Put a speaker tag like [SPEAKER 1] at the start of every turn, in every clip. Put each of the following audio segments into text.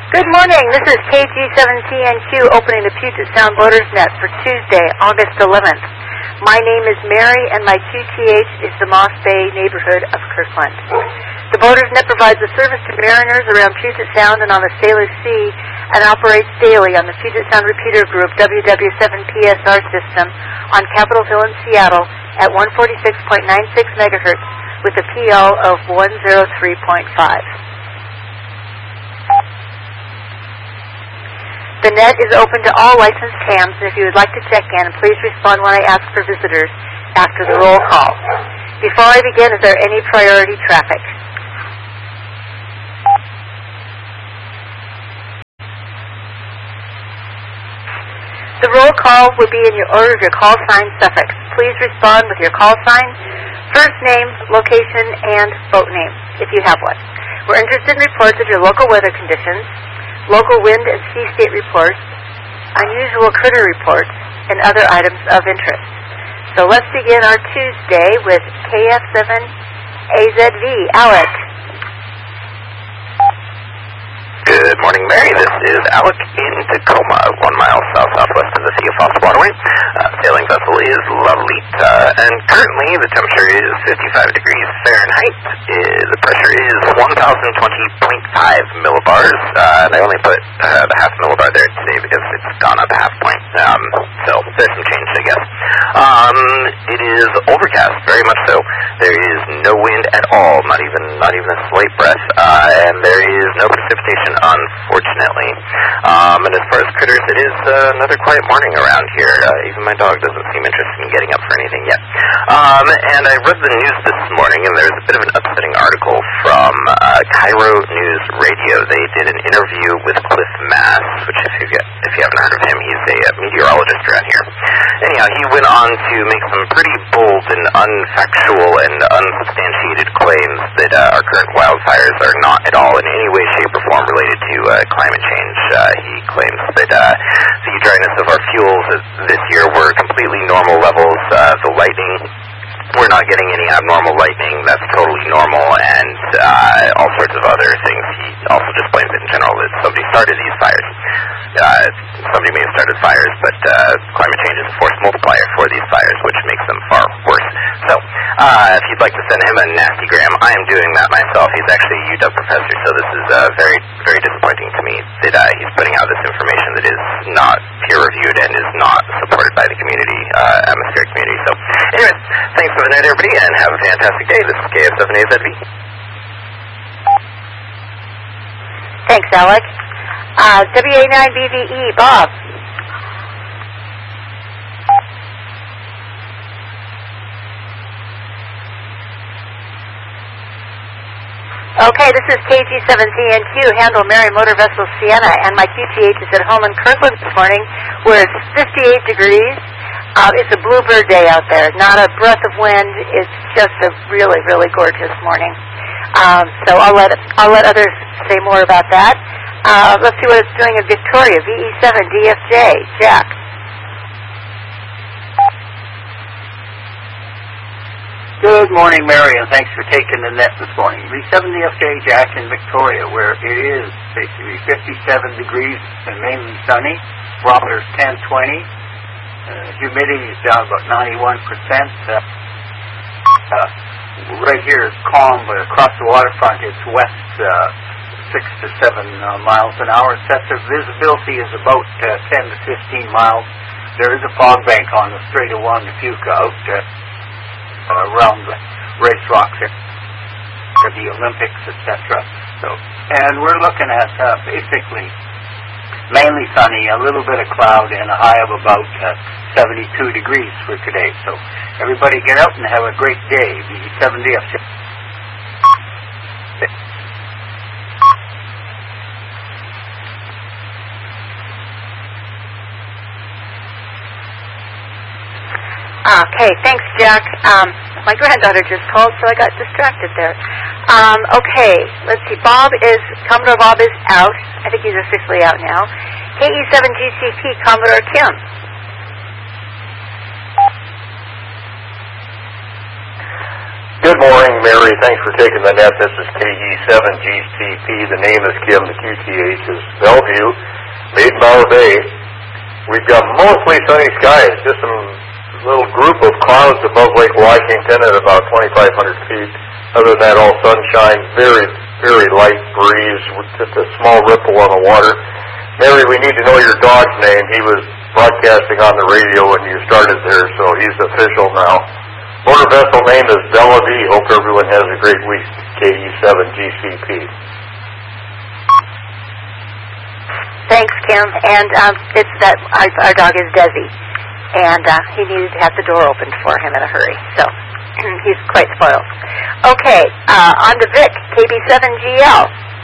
[SPEAKER 1] Good morning. This is KG7TNQ opening the Puget Sound Voters Net for Tuesday, August 11th. My name is Mary, and my QTH is the Moss Bay neighborhood of Kirkland. The Voters Net provides a service to mariners around Puget Sound and on the Salish Sea and operates daily on the Puget Sound Repeater Group WW7PSR system on Capitol Hill in Seattle at 146.96 megahertz with a PL of 103.5. The net is open to all licensed hams, and if you would like to check in, please respond when I ask for visitors after the roll call. Before I begin, is there any priority traffic? The roll call will be in your order of your call sign suffix. Please respond with your call sign, first name, location, and boat name, if you have one. We're interested in reports of your local weather conditions, local wind and sea state reports, unusual critter reports, and other items of interest. So let's begin our Tuesday with KF7AZV. Alec.
[SPEAKER 2] Good morning, Mary. This is Alec in Tacoma, 1 mile southwest of the Theophos Waterway. Sailing vessel is Lolita, and currently the temperature is 55 degrees Fahrenheit. The pressure is 1,020.5 millibars, and I only put the half millibar there today because it's gone up a half point. So there's some change, I guess. It is overcast, very much so. There is no wind at all, not even a slight breath, and there is no precipitation, unfortunately. And as far as critters, it is another quiet morning around here. Even my dog doesn't seem interested in getting up for anything yet. And I read the news this morning, and there's a bit of an upsetting article from Cairo News Radio. They did an interview with Cliff Mass, which if you haven't heard of him, he's a meteorologist around here. Anyhow, he went on to make some pretty bold and unfactual and unsubstantiated claims that our current wildfires are not at all in any way, shape, or form related to climate change. He claims that the dryness of our fuels this year were completely normal levels. The lightning, we're not getting any abnormal lightning. That's totally normal, and all sorts of other things. He also just blames it in general that somebody started these fires. Somebody may have started fires, but climate change is a force multiplier for these fires, which makes them far worse. So, if you'd like to send him a nastygram, I am doing that myself. He's actually a UW professor, so this is very, very disappointing to me that he's putting out this information that is not peer-reviewed and is not supported by the community, atmospheric community. So, anyways, thanks for the night, everybody, and have a fantastic day. This is KF7AZV.
[SPEAKER 1] Thanks, Alec. WA9BVE, Bob. Okay, this is KG7TNQ, handle Mary Motor Vessel Sienna, and my QTH is at home in Kirkland this morning, where it's 58 degrees. It's a bluebird day out there, not a breath of wind. It's just a really, really gorgeous morning. So I'll let others say more about that. Let's see what it's doing in Victoria, VE7DFJ, Jack.
[SPEAKER 3] Good morning, Mary, and thanks for taking the net this morning. VE7DFJ, Jack in Victoria, where it is basically 57 degrees and mainly sunny. Barometer 1020. Humidity is down about 91%. Right here is calm, but across the waterfront it's west 6 to 7 miles an hour. Excessive visibility is about 10 to 15 miles. There is a fog bank on the Strait of Juan de Fuca out around the race rocks for the Olympics, etc. And we're looking at basically mainly sunny, a little bit of cloud, and a high of about 72 degrees for today. So everybody get out and have a great day. VE7DFJ.
[SPEAKER 1] Okay, thanks, Jack. My granddaughter just called, so I got distracted there. Okay, let's see. Commodore Bob is out. I think he's officially out now. KE7GCP, Commodore Kim.
[SPEAKER 4] Good morning, Mary. Thanks for taking the net. This is KE7GCP. The name is Kim. The QTH is Bellevue, Maidenbower Bay. We've got mostly sunny skies, just some little group of clouds above Lake Washington at about 2,500 feet. Other than that, all sunshine, very, very light breeze with just a small ripple on the water. Mary, we need to know your dog's name. He was broadcasting on the radio when you started there, so he's official now. Motor vessel name is Bellevue. Hope everyone has a great week. KE7GCP.
[SPEAKER 1] Thanks, Kim. And it's that our dog is Desi, and he needed to have the door opened for him in a hurry, so he's quite spoiled. Okay, on to Vic, KB7GL.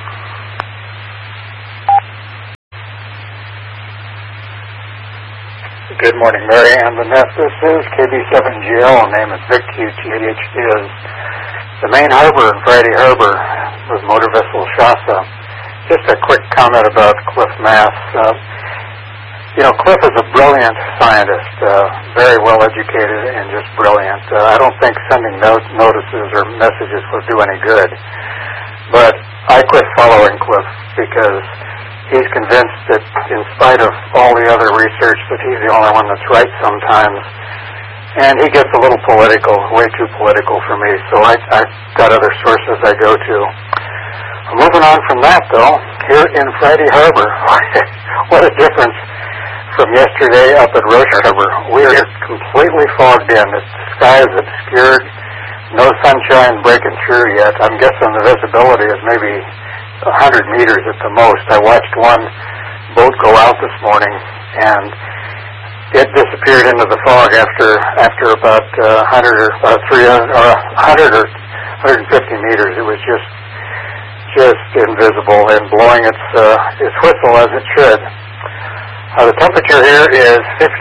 [SPEAKER 5] Good morning, Mary Ann Vanette. This is KB7GL. Name is Vic. QTH is the main harbor in Friday Harbor with motor vessel Shasta. Just a quick comment about Cliff Mass. Cliff is a brilliant scientist, very well educated and just brilliant. I don't think sending notices or messages would do any good. But I quit following Cliff because he's convinced that in spite of all the other research that he's the only one that's right sometimes. And he gets a little political, way too political for me. So I've got other sources I go to. Moving on from that, though, here in Friday Harbor, what a difference from yesterday up at Roche Harbor. We are completely fogged in. The sky is obscured. No sunshine breaking through yet. I'm guessing the visibility is maybe 100 meters at the most. I watched one boat go out this morning, and it disappeared into the fog after about 100 or 300 or 100 or 150 meters. It was just invisible and blowing its whistle as it should. The temperature here is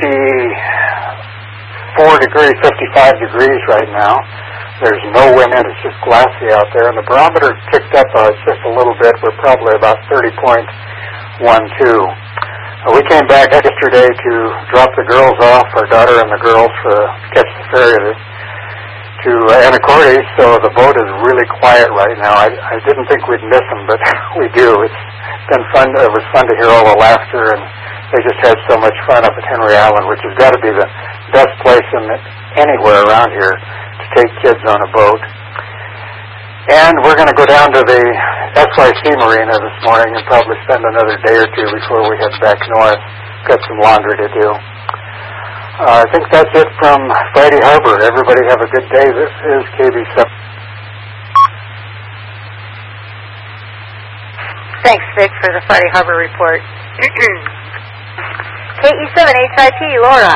[SPEAKER 5] 55 degrees right now. There's no wind in it. It's just glassy out there. And the barometer ticked up just a little bit. We're probably about 30.12. We came back yesterday to drop the girls off, our daughter and the girls, to catch the ferry to Anacortes. So the boat is really quiet right now. I didn't think we'd miss them, but we do. It's been fun. It was fun to hear all the laughter, and they just had so much fun up at Henry Island, which has got to be the best place anywhere around here to take kids on a boat. And we're going to go down to the SYC Marina this morning and probably spend another day or two before we head back north. Got some laundry to do. I think that's it from Friday Harbor. Everybody have a good day. This is KB7.
[SPEAKER 1] Thanks, Vic, for the Friday Harbor report. KE7HIP, Laura.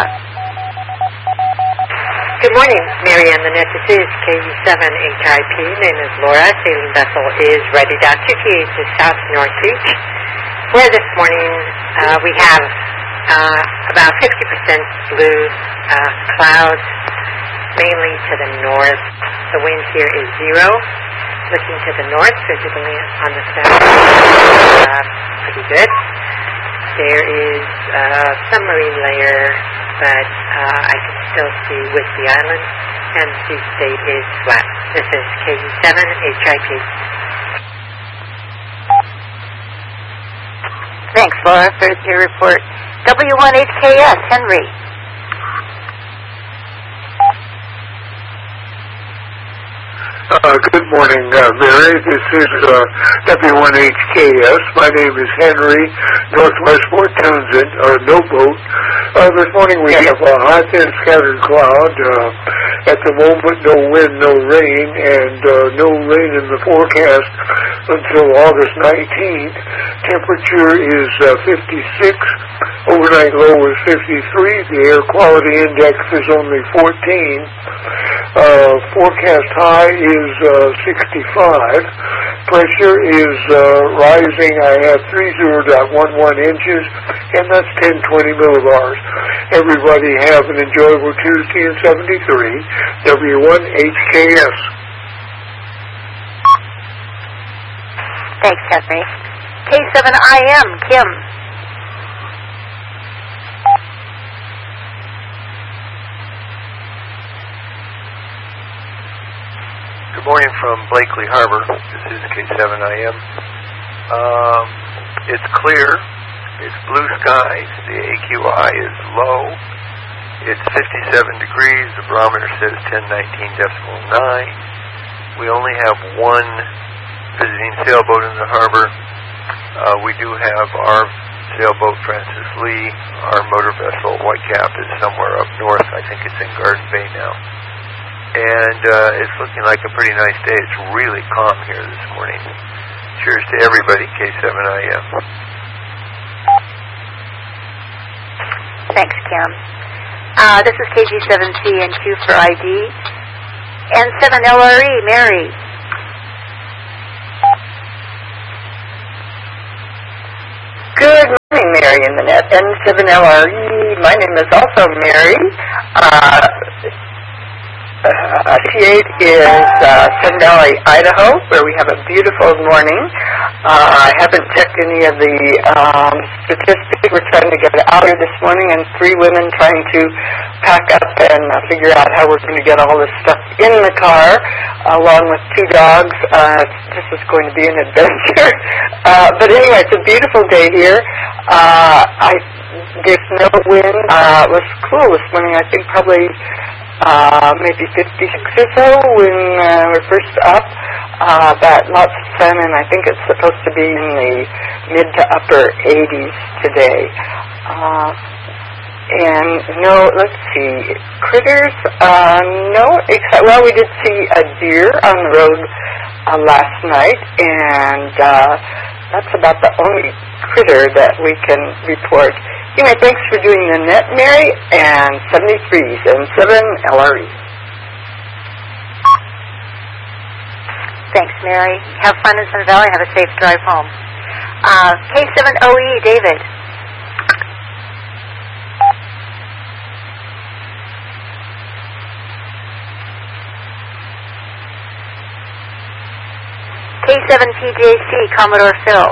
[SPEAKER 6] Good morning, Mary Ann Vanette. This is KE7HIP. Name is Laura. Sailing vessel is ready down to QTH to South North Beach, where this morning we have about 50% blue clouds, mainly to the north. The wind here is 0. Looking to the north, visibly on the south, pretty good. There is some marine layer, but I can still see Whidbey Island, and the state is flat. This is KE7HIP.
[SPEAKER 1] Thanks, Laura, for your report. W1HKS, Henry.
[SPEAKER 7] Good morning, Mary. This is W1HKS. My name is Henry, Northwest Fort Townsend, no boat. This morning we have a high thin scattered cloud. At the moment, no wind, no rain, and no rain in the forecast until August 19th. Temperature is 56. Overnight low is 53. The air quality index is only 14. Forecast high is 65. Pressure is rising. I have 30.11 inches, and that's 1020 millibars. Everybody have an enjoyable Tuesday in 73. W1HKS.
[SPEAKER 1] Thanks, Henry. K7IM, Kim.
[SPEAKER 8] morning from Blakely Harbor. This is K7IM. It's clear. It's blue skies. The AQI is low. It's 57 degrees. The barometer says 1019.9. We only have one visiting sailboat in the harbor. We do have our sailboat, Francis Lee. Our motor vessel, Whitecap, is somewhere up north. I think it's in Garden Bay now. And it's looking like a pretty nice day. It's really calm here this morning. Cheers to everybody, K7IM.
[SPEAKER 1] Thanks, Kim. This is KG7C and Q for ID. N7LRE, Mary.
[SPEAKER 9] Good morning, Mary in the net. N7LRE. My name is also Mary. T8 is Sun Valley, Idaho, where we have a beautiful morning. I haven't checked any of the statistics. We're trying to get out here this morning, and 3 women trying to pack up and figure out how we're going to get all this stuff in the car, along with 2 dogs. This is going to be an adventure. But anyway, it's a beautiful day here. There's no wind. It was cool this morning. I think probably maybe 56 or so when we're first up. But lots of sun, and I think it's supposed to be in the mid to upper 80s today. And no, let's see, critters, no, except, well, we did see a deer on the road last night, and that's about the only critter that we can report. Anyway, thanks for doing the net, Mary, and 73s and 7 LRE.
[SPEAKER 1] Thanks, Mary. Have fun in Sun Valley. Have a safe drive home. K7OE, David. K7PJC, Commodore Phil.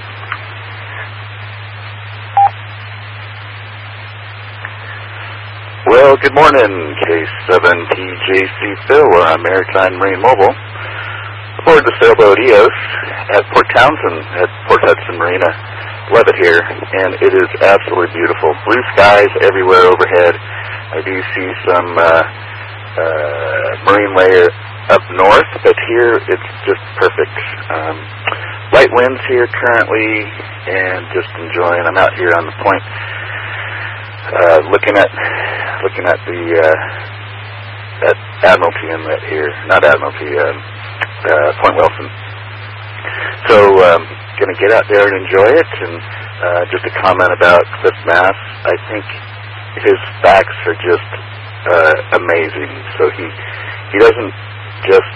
[SPEAKER 10] Well, good morning, K7PJC Phil. We're on Maritime Marine Mobile. Aboard the sailboat EOS at Port Townsend at Port Hudson Marina. Love it here, and it is absolutely beautiful. Blue skies everywhere overhead. I do see some marine layer up north, but here it's just perfect. Light winds here currently, and just enjoying. I'm out here on the point, looking at the at Admiralty Inlet here, not Admiralty, Point Wilson. So, going to get out there and enjoy it. And just a comment about Cliff Mass. I think his facts are just amazing. So he doesn't just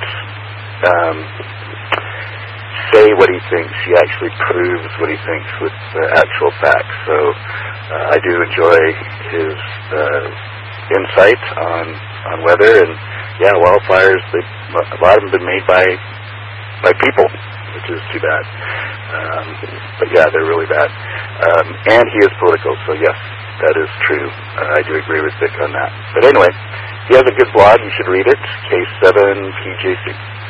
[SPEAKER 10] say what he thinks. He actually proves what he thinks with actual facts. So I do enjoy his insight on weather. And yeah, wildfires, a lot of them have been made by people, which is too bad. But yeah, they're really bad. And he is political, so yes, that is true. I do agree with Vic on that. But anyway, he has a good blog. You should read it, K7PJC.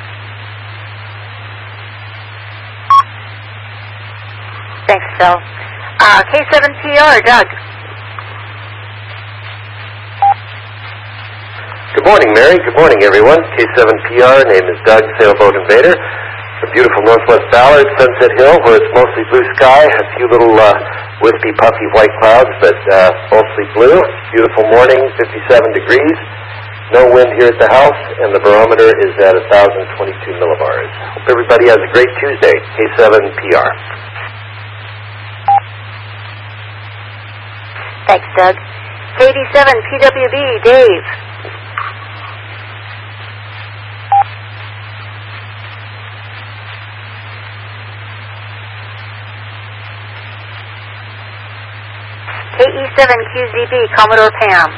[SPEAKER 1] Thanks, Phil. K7PR, Doug.
[SPEAKER 11] Good morning, Mary. Good morning, everyone. K7PR, name is Doug, Sailboat Invader. The beautiful Northwest Ballard, Sunset Hill, where it's mostly blue sky, a few little wispy, puffy white clouds, but mostly blue. Beautiful morning, 57 degrees. No wind here at the house, and the barometer is at 1,022 millibars. Hope everybody has a great Tuesday. K7PR.
[SPEAKER 1] Thanks, Doug. KD7PWB, Dave. KE7QZB, Commodore Pam.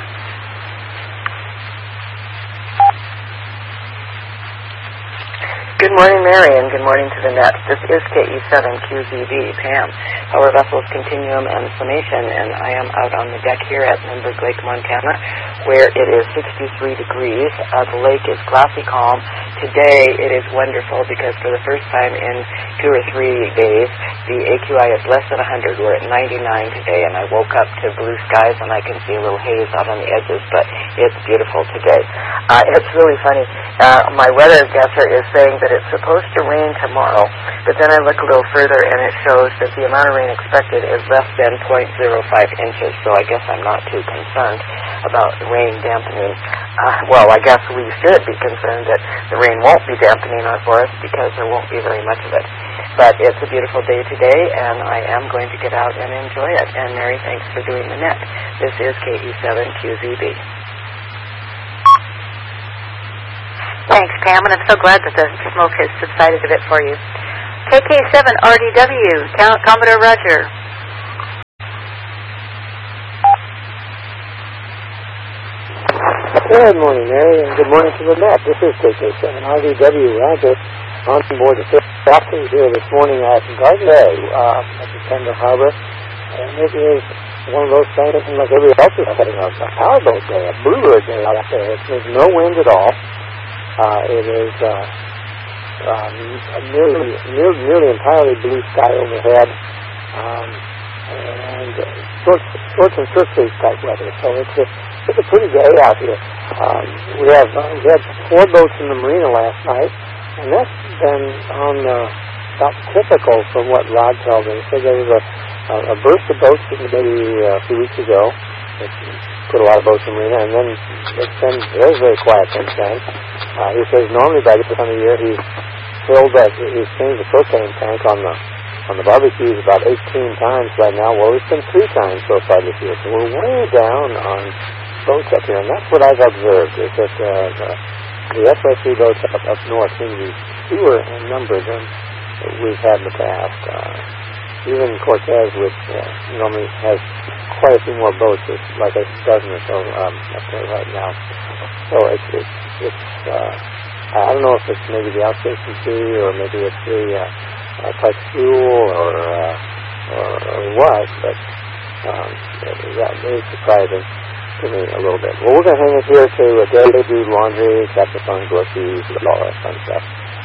[SPEAKER 9] Good morning, Mary, and good morning to the net. This is KE7QZB, Pam, Power Vessels Continuum and Summation, and I am out on the deck here at Lindbergh Lake, Montana, where it is 63 degrees. The lake is glassy calm. Today it is wonderful because for the first time in 2 or 3 days, the AQI is less than 100. We're at 99 today, and I woke up to blue skies, and I can see a little haze out on the edges, but it's beautiful today. It's really funny. My weather guesser is saying that it's supposed to rain tomorrow, but then I look a little further and it shows that the amount of rain expected is less than 0.05 inches, so I guess I'm not too concerned about rain dampening. Well, I guess we should be concerned that the rain won't be dampening our forest because there won't be very much of it. But it's a beautiful day today, and I am going to get out and enjoy it. And Mary, thanks for doing the net. This is KE7QZB.
[SPEAKER 1] Thanks, Pam, and I'm so glad that the smoke has subsided a bit for you. KK7RDW, Commodore Roger.
[SPEAKER 12] Good morning, Mary, and good morning to the net. This is KK7RDW, Roger, on board the fifth captain here this morning at Garden Bay at the Tender Harbor, and it is one of those things like everybody else is having a powerboat day, a bluebird day out there. There's no wind at all. It is nearly entirely blue sky overhead, and shorts and shirt sleeves type weather. So it's a pretty day out here. We had 4 boats in the marina last night, and that's been on about typical from what Rod told me. He said there was a burst of boats maybe a few weeks ago. It put a lot of boats in the marina, and then it's been very, very quiet since then. He says normally by this time of year he's changed the propane tank on the barbecues about 18 times right now. Well, it's been 3 times so far this year, so we're way down on boats up here, and that's what I've observed, is that the FSC boats up north seem to be fewer in number than we've had in the past. Even Cortez, which normally has quite a few more boats, is like a dozen or so up there right now. So it's I don't know if it's maybe the outstation fee or maybe it's the price fuel or what, but that is surprising to me a little bit. Well, we're going to hang it here to Daily Do Laundry, Chapter Fun, groceries, all that fun stuff,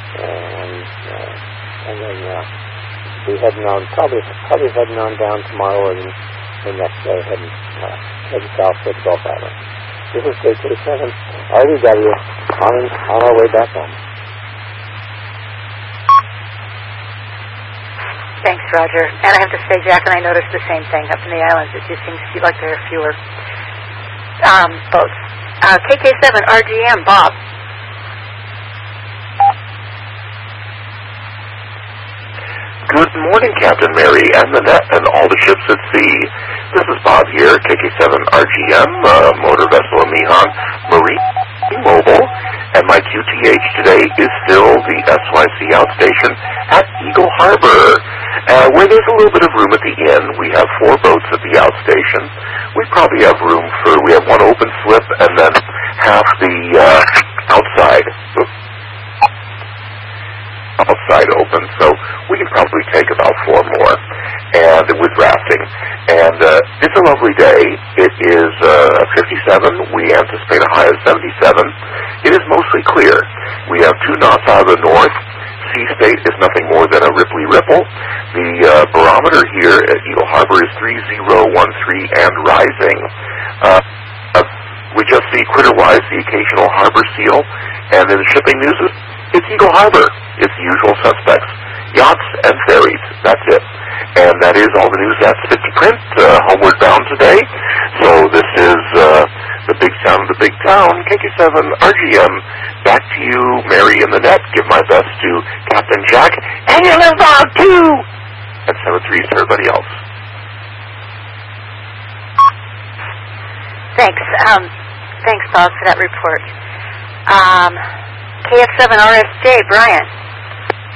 [SPEAKER 12] and then be heading on, probably heading on down tomorrow or the next day, heading south to the Gulf Island. This is KK7 RDW on our way back home.
[SPEAKER 1] Thanks, Roger. And I have to say, Jack and I noticed the same thing up in the islands. It just seems like there are fewer boats. KK7 RGM, Bob.
[SPEAKER 13] Good morning, Captain Mary and the net and all the ships at sea. This is Bob here, KK7RGM, motor vessel of Mihon Marine Mobile, and my QTH today is still the SYC outstation at Eagle Harbor, where there's a little bit of room at the inn. We have 4 boats at the outstation. We probably have room we have 1 open slip and then half the outside open, so we can probably take about 4 more, and with rafting. And it's a lovely day. It is 57. We anticipate a high of 77. It is mostly clear. We have 2 knots out of the north. Sea state is nothing more than a Ripley ripple. The barometer here at Eagle Harbor is 3013 and rising. We just see critter-wise the occasional harbor seal, and in the shipping news, it's Eagle Harbor. It's the usual suspects. Yachts and ferries. That's it. And that is all the news that's fit to print. Homeward bound today. So this is the big sound of the big town, KK7 RGM. Back to you, Mary in the net. Give my best to Captain Jack. And you live out too! And 7-3 to everybody else.
[SPEAKER 1] Thanks. Thanks, Bob, for that report. KF7RSJ, Brian.